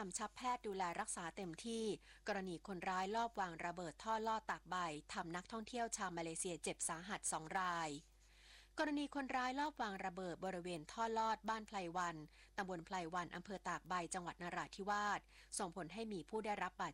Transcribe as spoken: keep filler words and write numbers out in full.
ำชับแพทย์ดูแลรักษาเต็มที่กรณีคนร้ายลอบวางระเบิดท่อลอดตากใบทำนักท่องเที่ยวชาวมาเลเซียเจ็บสาหัสสองรายกรณีคนร้ายลอบวางระเบิดบริเวณท่อลอดบ้านไพลวันตำบลไพลวันอำเภอตากใบจังหวัดนราธิวาสส่งผลให้มีผู้ได้รับบาด